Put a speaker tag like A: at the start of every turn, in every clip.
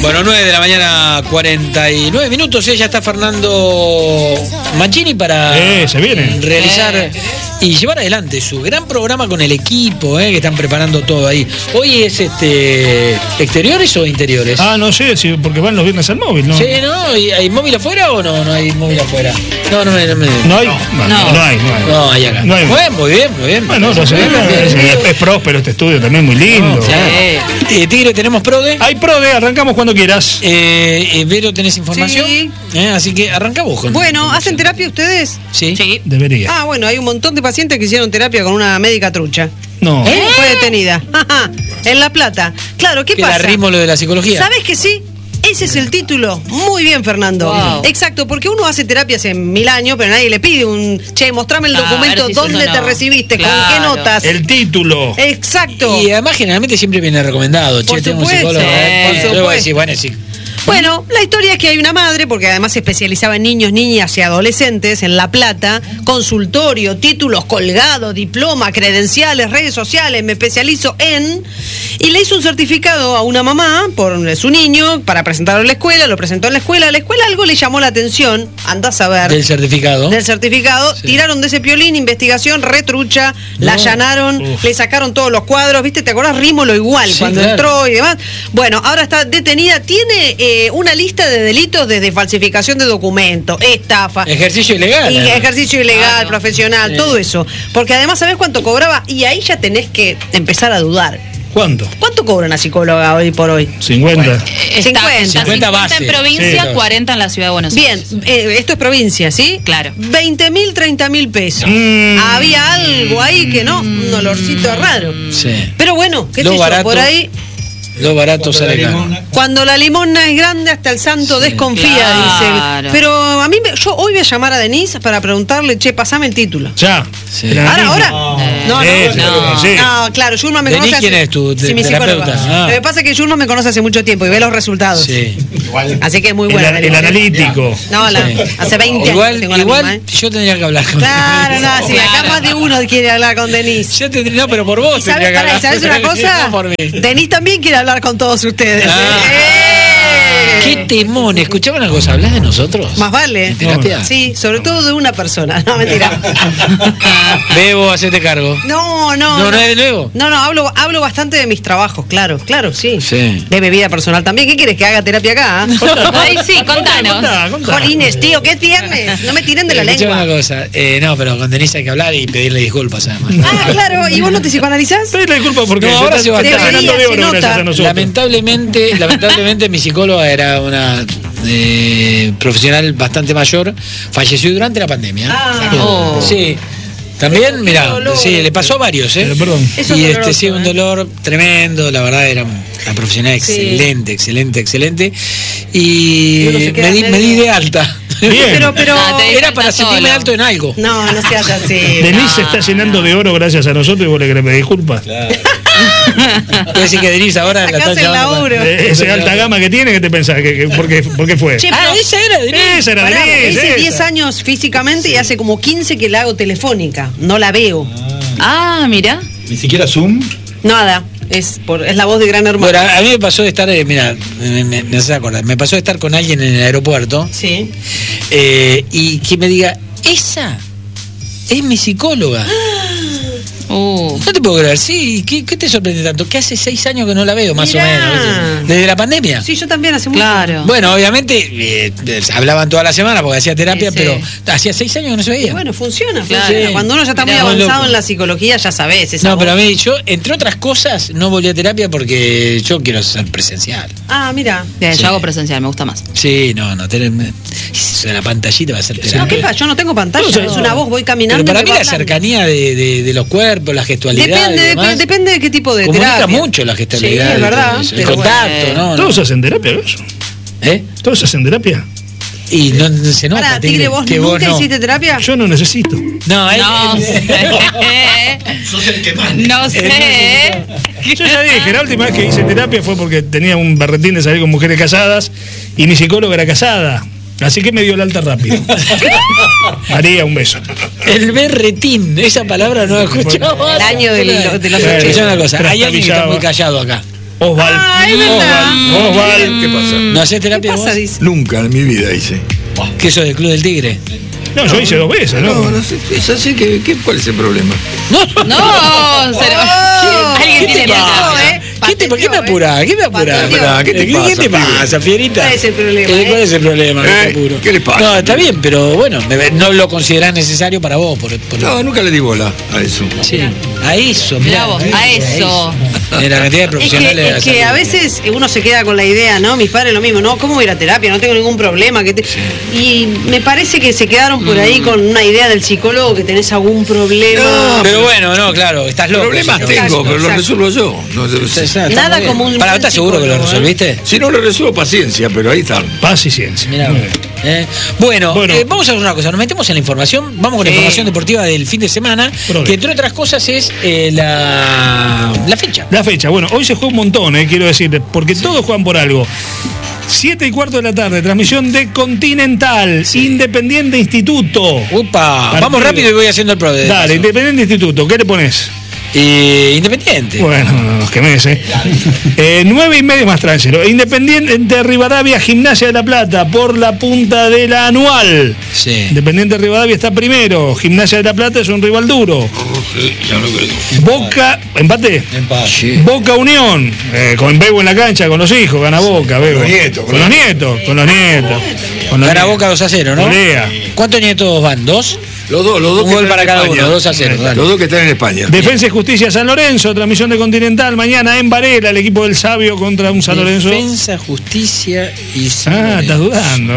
A: Bueno, 9 de la mañana, 49 minutos. Ya está Fernando Mancini para
B: se viene.
A: realizar y llevar adelante su gran programa con el equipo, que están preparando todo ahí. Hoy es exteriores o interiores.
B: No sé, porque van los viernes al móvil, ¿no?
A: Sí, ¿no? ¿Hay móvil afuera o no? No hay móvil afuera. No hay. No hay acá.
B: No hay.
A: Bueno, muy bien.
B: Bueno, es próspero este estudio, también muy lindo.
A: Tigre, ¿tenemos PRODE?
B: Hay PRODE, arrancamos cuando quieras.
A: Vero, ¿tenés información?
C: Sí.
A: Así que arranca vos con.
C: Bueno, ¿hacen terapia ustedes?
A: Sí.
B: Debería.
C: Bueno, hay un montón de pacientes que hicieron terapia con una médica trucha.
B: No.
C: Fue detenida. En La Plata. Claro, ¿qué pasa?
A: ¿Que la lo de la psicología?
C: ¿Sabes que sí? Ese es el título. Muy bien, Fernando.
D: Wow.
C: Exacto, porque uno hace terapia hace 1000 años, pero nadie le pide mostrame el documento, dónde te recibiste, con qué notas.
B: El título.
C: Exacto.
A: Y además generalmente siempre viene recomendado.
C: Por
A: tengo un
C: supuesto,
A: psicólogo.
C: por
A: Luego
C: supuesto.
A: decís, bueno, sí.
C: Bueno, la historia es que hay una madre, porque además se especializaba en niños, niñas y adolescentes en La Plata, consultorio, títulos colgados, diploma, credenciales, redes sociales, me especializo en... Y le hizo un certificado a una mamá por su niño para presentarlo en la escuela, lo presentó en la escuela algo le llamó la atención, andás a ver.
A: Del certificado.
C: Sí. Tiraron de ese piolín, investigación, retrucha, la allanaron, le sacaron todos los cuadros, ¿viste? ¿Te acordás? Rímolo igual, cuando entró y demás. Bueno, ahora está detenida, tiene una lista de delitos desde falsificación de documentos, estafa.
A: Ejercicio ilegal.
C: Ejercicio ilegal, profesional, todo eso. Porque además, ¿sabés cuánto cobraba? Y ahí ya tenés que empezar a dudar.
B: ¿Cuánto?
C: ¿Cuánto cobra una psicóloga hoy por hoy?
B: 50.
D: 50
A: base.
D: en provincia,
B: Sí.
D: 40 en la ciudad de Buenos Aires.
C: Bien, esto es provincia, ¿sí?
D: Claro.
C: 20.000, 30.000 pesos. Había algo ahí que no, un olorcito raro.
A: Sí.
C: Pero bueno, qué
A: Lo
C: sé yo,
A: barato.
C: por ahí...
A: Lo barato sale caro.
C: Cuando la limona es grande, hasta el santo desconfía,
D: claro.
C: dice. Pero a mí, yo hoy voy a llamar a Denise para preguntarle, pasame el título.
B: Ya.
A: Sí.
C: ¿Ahora?
D: No.
C: No, claro, Yurma me
A: Denise,
C: conoce.
A: ¿quién es tu
C: mi
A: terapeuta?
C: psicóloga. Lo que pasa es que Yurma me conoce hace mucho tiempo y ve los resultados.
A: Sí.
C: Así que es muy buena.
B: El analítico.
C: No, hace 20 años que tengo la misma, ¿eh?
A: Yo tendría que hablar con
C: Claro, no, sí, acá más de uno quiere hablar con Denise.
A: Yo tendría, no, pero por vos
C: ¿Y sabes,
A: tendría que hablar.
C: ¿sabes una cosa?
A: No por mí.
C: Denise también quiere hablar con todos ustedes.
A: Qué temón. Escuchame una cosa, ¿hablas de nosotros?
C: Más vale.
A: ¿En terapia?
C: Sí, sobre todo de una persona. No, mentira.
A: Bebo, hacete cargo.
C: No.
A: ¿No es de nuevo?
C: No, hablo bastante de mis trabajos, claro, sí.
A: Sí.
C: De mi vida personal también. ¿Qué quieres que haga terapia acá?
D: Ay, sí, contanos.
C: Jolines, tío, ¿qué es viernes? No me tiren de la
A: Escuchame
C: lengua.
A: una cosa. No, pero con Denise hay que hablar y pedirle disculpas además.
C: Claro, ¿y vos no te psicoanalizás?
B: Pedile disculpas porque
A: No, ahora se va a
B: está
A: estar
B: llenando de oro
C: se
B: gracias a
C: nota.
B: nosotros.
A: Lamentablemente mi psicóloga era una profesional bastante mayor, falleció durante la pandemia. Sí. También, mirá, sí, le pasó a varios,
B: Pero perdón.
C: Eso
A: y
C: es doloroso,
A: sí, un dolor tremendo, la verdad era una profesional excelente. Y
C: uno se queda
A: me di
C: medio-
A: de alta.
B: Bien.
D: No, te di
A: Era para
D: cuenta
A: sentirme
D: solo.
A: alto en algo.
C: No seas así.
B: Denise se está llenando de oro gracias a nosotros y vos le querés pedir disculpas.
A: Quiero decir que Denise ahora la
C: Sacás
A: está
C: el
A: llamando.
C: laburo.
B: Esa alta gama que tiene, ¿qué te pensás? ¿Por qué fue?
C: Che, pero-
A: Esa era Denise.
B: Esa era
C: Pará,
B: Denise.
C: hice
B: esa.
C: 10 años físicamente y hace como 15 que la hago telefónica. No la veo.
D: Mira.
E: Ni siquiera Zoom.
C: Nada. Es la voz de Gran Hermano.
A: Bueno, a mí me pasó de estar, mira, me hace acordar, me pasó de estar con alguien en el aeropuerto
C: Sí.
A: y que me diga, esa es mi psicóloga. No te puedo creer, sí, ¿qué te sorprende tanto? Que hace 6 años que no la veo, más
C: Mirá.
A: o menos, desde la pandemia.
C: Sí, yo también hace mucho.
D: Claro.
A: Bueno, obviamente hablaban toda la semana porque hacía terapia,
D: Sí.
A: pero hacía 6 años que no se
C: Y
A: veía.
C: bueno, funciona.
D: Claro.
C: Cuando uno ya está muy
D: Mirá,
C: avanzado
A: loco.
C: en la psicología, ya sabés. Esa
A: No, pero a
C: voz.
A: mí, yo, entre otras cosas, no volví a terapia porque yo quiero ser presencial.
C: Mira.
D: Bien,
A: Sí.
D: yo hago presencial, me gusta más.
A: Sí, no, eso de la pantallita va a ser terapia.
C: No, ¿qué pasa? Yo no tengo pantalla.
A: No,
C: Es una voz, voy caminando.
A: Pero para
C: y
A: mí
C: me va
A: la
C: hablando.
A: cercanía de los cuerpos, la gestualidad.
C: Depende de qué tipo de
A: Comunica
C: terapia.
A: mucho la gestualidad.
C: Sí, es verdad.
A: El
C: pero
A: contacto,
D: bueno.
A: ¿no?
B: ¿Todos hacen terapia eso?
A: ¿Eh?
B: ¿Todos hacen terapia?
A: Y no se nota.
C: Pará, Tigre, ¿vos
A: que
C: nunca
A: no.
C: hiciste terapia?
B: Yo no necesito.
A: No,
D: No sé.
E: Sos el que más.
D: No sé.
B: Yo ya dije, la última vez que hice terapia fue porque tenía un berretín de salir con mujeres casadas y mi psicóloga era casada. Así que me dio el alta rápido. María, un beso.
A: el berretín, esa palabra no la he escuchado.
C: El año de los
B: Bueno,
C: 80.
A: Escuchá una cosa, hay alguien que está
B: Trastabillaba.
A: muy callado acá.
B: Osval.
C: es verdad.
B: Osval.
E: ¿Qué pasa?
A: ¿No hacés
C: ¿Qué
A: terapia
C: pasa?
A: vos?
C: Dice.
E: Nunca en mi vida hice.
A: ¿Qué eso del Club del Tigre?
B: No, yo hice 2 veces, ¿no?
E: No sé, es así ¿cuál es el problema?
D: No, cero. Alguien
A: ¿Qué
D: tiene
A: te
D: razón.
A: pasa? ¿Qué me apura? ¿Qué me apura?
C: Pateó.
E: ¿Qué te
A: ¿Qué
E: pasa,
A: te pasa, Fierita?
C: ¿Cuál es el problema,
A: ¿Cuál es el problema?
E: ¿Eh?
A: ¿Qué te apuro?
E: ¿Qué le pasa?
A: No, está bien, pero bueno, no lo considerás necesario para vos.
E: No, nunca le di bola a eso.
A: Sí, a eso.
D: Mirá vos, a eso.
A: En la cantidad de profesionales de la
C: Es que
A: salud.
C: a veces uno se queda con la idea, ¿no? Mis padres lo mismo, ¿no? ¿Cómo voy a ir a terapia? No tengo ningún problema. Y me parece que se quedaron por ahí con una idea del psicólogo que tenés algún problema.
E: No,
A: Pero bueno, no, claro, estás loco.
E: Problemas
A: señor.
E: tengo,
C: Exacto,
E: pero los
C: exacto.
E: resuelvo yo. No debe ser.
A: Está
C: Nada
A: muy bien.
C: como un
A: Para,
C: buen
A: ¿estás seguro que lo
C: psicólogo,
A: resolviste?
E: Si no lo resuelvo, paciencia, pero ahí está.
B: Paz y ciencia.
A: Mirá,
B: Muy bien.
A: Bueno,
B: Bueno.
A: vamos a hacer una cosa, nos metemos en la información, vamos con la
C: Sí.
A: información deportiva del fin de semana,
B: Problema.
A: que entre otras cosas es la fecha.
B: La fecha, bueno, hoy se juega un montón, quiero decir, porque todos juegan por algo. 7:15 de la tarde, transmisión de Continental, Independiente Instituto.
A: Upa,
B: Partido.
A: vamos rápido y voy haciendo el pro de
B: Dale,
A: paso.
B: Independiente Instituto, ¿qué le pones?
A: Independiente.
B: Bueno, no nos quemes, 9:30 más tránsito. Independiente de Rivadavia, Gimnasia de la Plata, por la punta de la anual.
A: Sí.
B: Independiente de Rivadavia está primero. Gimnasia de la Plata es un rival duro. Boca, empate.
A: Sí.
B: Boca Unión, con Bebo en la cancha, con los hijos, gana Boca, Bebo.
E: Con los nietos,
B: Con los nietos. Con los
A: Gana
B: nietos.
A: Boca 2-0, ¿no?
B: Golea.
A: ¿Cuántos nietos van? ¿2?
E: Los dos
A: Un
E: que
A: gol
E: están
A: para
E: en
A: cada
E: España.
A: uno, 2-0, dale.
E: Los dos que están en España.
B: Defensa y Justicia San Lorenzo, transmisión de Continental, mañana en Varela, el equipo del Sabio contra un San Lorenzo.
A: Defensa, Justicia y San
B: Ah, estás
A: Lorenzo.
B: dudando,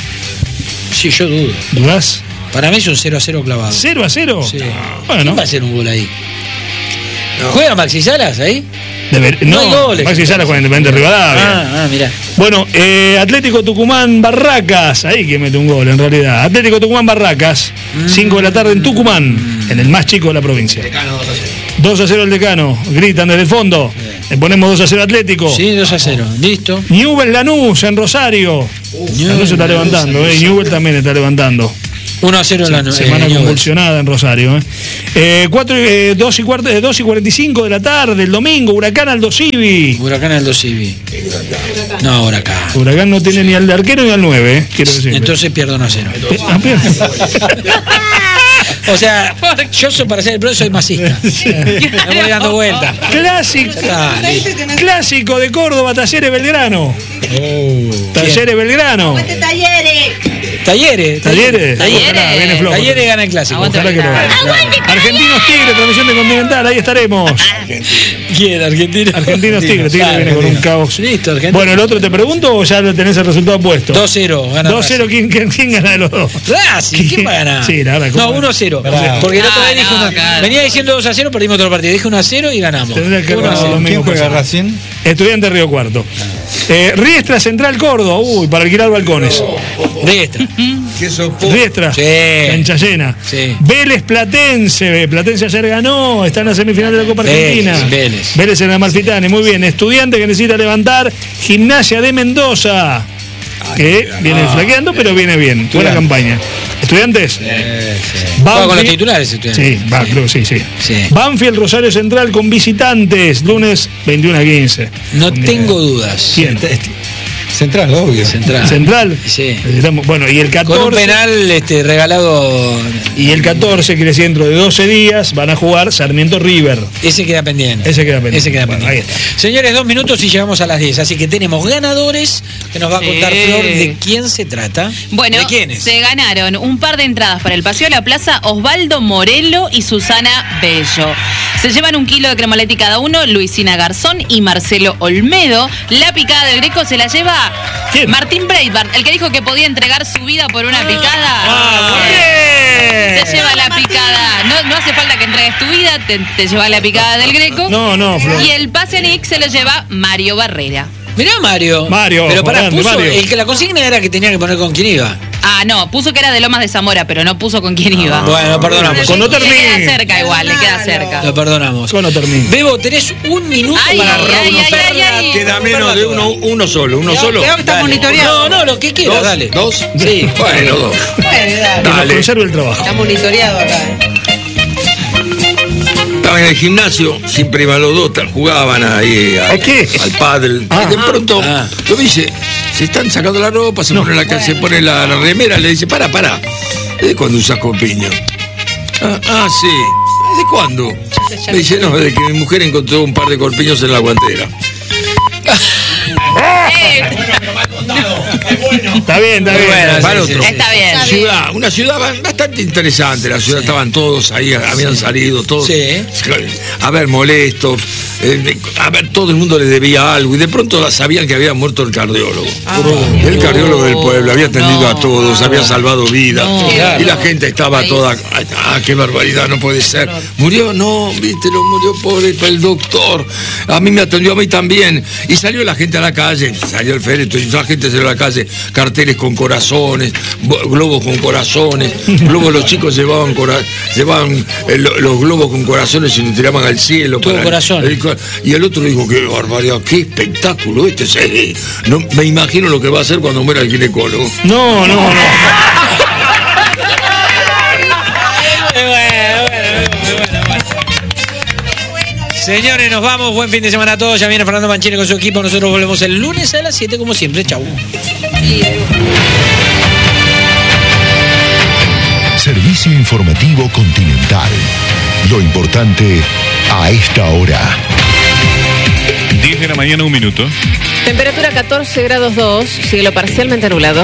A: Sí, yo dudo.
B: ¿Dudás?
A: Para mí es un 0-0 clavado.
B: 0-0.
A: Sí.
B: Bueno,
A: ¿Quién va a hacer un gol ahí? ¿Juega Maxi Salas ahí? No hay
B: no,
A: goles.
B: Maxi Salas con Independiente de Rivadavia.
A: Mirá.
B: Bueno, Atlético Tucumán Barracas, ahí que mete un gol en realidad. Atlético Tucumán Barracas, 5 de la tarde en Tucumán, en el más chico de la provincia. 2-0 el Decano, gritan desde el fondo. Le ponemos 2-0 Atlético.
A: Sí, 2-0. Listo.
B: Newell Lanús en Rosario. Lanús se está levantando, Newell también está levantando.
A: 1-0 en la
B: Semana
A: Newell's.
B: convulsionada en Rosario. 2:45 de la tarde, el domingo, Huracán Aldo Civi.
A: Huracán Aldo Civi. No, Huracán.
B: Huracán no tiene ni al arquero ni al 9, quiero decir.
A: Entonces pierdo 1-0. O sea, yo soy para ser el pro soy masista. Me voy dando vueltas.
B: Clásico de Córdoba, Talleres Belgrano. Talleres Belgrano.
A: Talleres.
B: Ojalá, viene flojo.
A: Talleres gana el clásico.
D: Aguante
B: Ojalá que lo
D: Belgrano.
B: gane. Argentinos Tigre, transmisión de Continental, ahí estaremos.
A: ¿Quién? Argentina.
B: Argentinos Tigre, Tigre viene con un caos.
A: Listo, Argentina.
B: Bueno, el otro te pregunto o ya lo tenés el resultado puesto.
A: 2-0 gana
B: 2-0, ¿quién gana de los dos?
A: Racing, ¿quién va a ganar?
B: Sí, la verdad.
A: No, 1-0. Porque el otro día dije
D: claro.
A: venía diciendo 2-0, perdimos otro partido. Dije 1-0 y ganamos.
B: Tendría que
A: 1-0.
B: haber lo mismo pasado.
E: Racing?
B: Estudiante Río Cuarto. Riestra Central Córdoba. Uy, para alquilar balcones.
A: Riestra.
E: ¿Qué sopo?
B: Riestra.
A: Sí.
B: Cancha llena.
A: Sí.
B: Vélez Platense. Platense ayer ganó. Está en la semifinal de la Copa
A: Vélez,
B: Argentina.
A: Vélez.
B: Vélez en Amalfitani. Muy bien. Estudiante que necesita levantar. Gimnasia de Mendoza. Que viene flaqueando, pero viene bien. Buena campaña. ¿Estudiantes?
A: Juega con los titulares, Estudiantes.
B: Sí, va, creo que sí.
A: Sí.
B: Banfield Rosario Central con visitantes. Lunes 21:15.
A: No tengo dudas.
B: ¿Quién?
E: Central, obvio.
B: Central.
A: Sí.
B: Necesitamos- Bueno, y el 14.
A: Con un penal regalado.
B: Y el 14, que es dentro de 12 días, van a jugar Sarmiento River.
A: Ese queda pendiente.
B: Ese queda pendiente.
A: Ese queda
B: Bueno,
A: pendiente.
B: ahí está.
A: Señores, 2 minutos y llegamos a las 10. Así que tenemos ganadores que nos va a contar
D: Sí.
A: Flor de quién se trata.
D: Bueno,
A: ¿De quiénes?
D: se ganaron un par de entradas para el Paseo de la Plaza Osvaldo Morelo y Susana Bello. Se llevan 1 kilo de cremoleti cada uno, Luisina Garzón y Marcelo Olmedo. La picada del Greco se la lleva
B: ¿Quién?
D: Martín Breitbart, el que dijo que podía entregar su vida por una picada.
B: ¡Ah, bien!
D: Se lleva la picada. No hace falta que entregues tu vida, te lleva la picada del Greco.
B: No, Flor.
D: Y el pase Nick se lo lleva Mario Barrera.
A: Mirá Mario.
B: grande,
A: Pero puso,
B: Mario.
A: el que la consigna era que tenía que poner con quién iba.
D: Ah, no, puso que era de Lomas de Zamora, pero no puso con quién iba.
A: Bueno, perdonamos.
B: Cuando
D: Le queda
B: termine.
D: cerca igual, le queda cerca.
A: Lo perdonamos.
B: Cuando termine.
A: Bebo, tenés 1 minuto
D: Ay,
A: para
D: ay, ay,
A: romper
D: ay, ay.
E: Queda menos de uno solo. Uno solo.
C: Creo que está
A: Dale.
C: monitoreado.
A: No, lo que quieras,
E: ¿Dos?
A: dale.
E: ¿Dos?
A: Sí.
E: Bueno, dos.
C: Bueno, dale.
B: Que nos
E: Dale.
B: conserve el trabajo.
C: Está monitoreado acá.
E: Estaban en el gimnasio, siempre iban los dos, jugaban ahí
B: ¿A qué?
E: al pádel. Y de pronto lo dice, se están sacando la ropa, se pone la remera, le dice, para. ¿Desde cuándo usas corpiño? Sí. ¿Desde cuándo? Me dice, no, desde que mi mujer encontró un par de corpiños en la guantera.
B: Está bien.
E: Para otro.
D: Está bien.
E: Una ciudad bastante interesante. La ciudad estaban todos ahí, habían salido todos.
A: Sí.
E: A ver, molestos. A ver, todo el mundo le debía algo. Y de pronto sabían que había muerto el cardiólogo. El cardiólogo del pueblo. Había atendido a todos, había salvado vidas. Y la gente estaba toda. Qué barbaridad, no puede ser. ¿Murió? No, viste, lo murió pobre el doctor. A mí me atendió, a mí también. Y salió la gente a la calle, salió el féretro, y la gente salió a la calle, carteles con corazones, globos con corazones, los chicos llevaban los globos con corazones y los tiraban al cielo.
A: Todo corazón.
E: Y el otro dijo, qué barbaridad, qué espectáculo no, me imagino lo que va a hacer cuando muera el ginecólogo.
B: No.
A: Señores, nos vamos. Buen fin de semana a todos. Ya viene Fernando Mancini con su equipo. Nosotros volvemos el lunes a las 7 como siempre. Chau.
F: Servicio informativo Continental. Lo importante a esta hora.
G: 10 de la mañana, 1 minuto.
H: Temperatura 14 grados 2, cielo parcialmente nublado.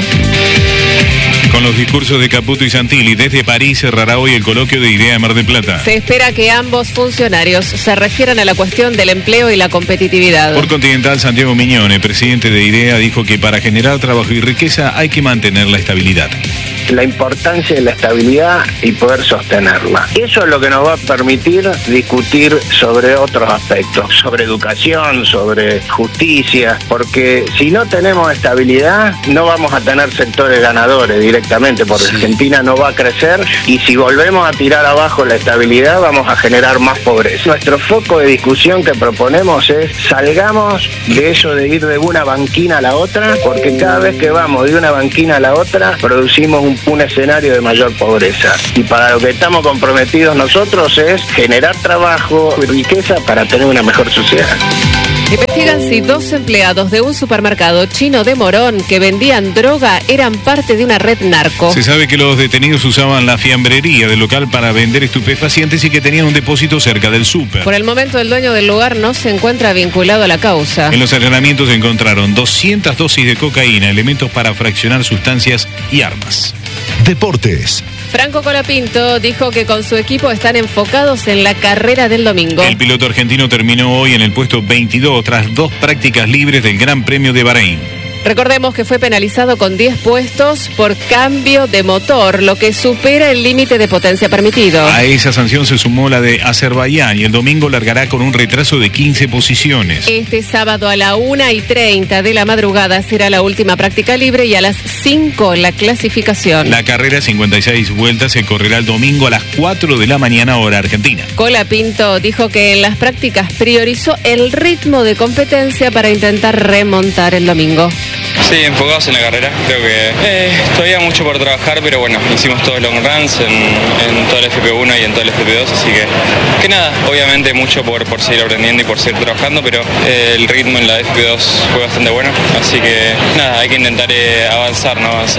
G: Con los discursos de Caputo y Santilli, desde París cerrará hoy el coloquio de IDEA de Mar del Plata.
H: Se espera que ambos funcionarios se refieran a la cuestión del empleo y la competitividad.
G: Por Continental, Santiago Miñone, presidente de IDEA, dijo que para generar trabajo y riqueza hay que mantener la estabilidad.
I: La importancia de la estabilidad y poder sostenerla. Eso es lo que nos va a permitir discutir sobre otros aspectos, sobre educación, sobre justicia, porque si no tenemos estabilidad no vamos a tener sectores ganadores directamente, porque Argentina no va a crecer y si volvemos a tirar abajo la estabilidad vamos a generar más pobreza. Nuestro foco de discusión que proponemos es salgamos de eso de ir de una banquina a la otra, porque cada vez que vamos de una banquina a la otra producimos un escenario de mayor pobreza. Y para lo que estamos comprometidos nosotros es generar trabajo y riqueza para tener una mejor sociedad.
H: Investigan si 2 empleados de un supermercado chino de Morón que vendían droga eran parte de una red narco.
G: Se sabe que los detenidos usaban la fiambrería del local para vender estupefacientes y que tenían un depósito cerca del súper.
H: Por el momento el dueño del lugar no se encuentra vinculado a la causa.
G: En los allanamientos encontraron 200 dosis de cocaína, elementos para fraccionar sustancias y armas.
F: Deportes.
H: Franco Colapinto dijo que con su equipo están enfocados en la carrera del domingo.
G: El piloto argentino terminó hoy en el puesto 22 tras 2 prácticas libres del Gran Premio de Bahrein.
H: Recordemos que fue penalizado con 10 puestos por cambio de motor, lo que supera el límite de potencia permitido.
G: A esa sanción se sumó la de Azerbaiyán y el domingo largará con un retraso de 15 posiciones.
H: Este sábado a la 1:30 de la madrugada será la última práctica libre y a las 5 la clasificación.
G: La carrera 56 vueltas se correrá el domingo a las 4 de la mañana hora argentina.
H: Colapinto dijo que en las prácticas priorizó el ritmo de competencia para intentar remontar el domingo.
J: Sí, enfocados en la carrera. Creo que todavía mucho por trabajar, pero bueno, hicimos todos long runs en todo el FP1 y en todo el FP2, así que nada, obviamente mucho por seguir aprendiendo y por seguir trabajando, pero el ritmo en la FP2 fue bastante bueno, así que nada, hay que intentar avanzar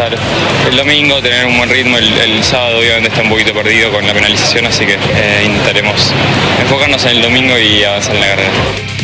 J: el domingo, tener un buen ritmo, el sábado obviamente está un poquito perdido con la penalización, así que intentaremos enfocarnos en el domingo y avanzar en la carrera.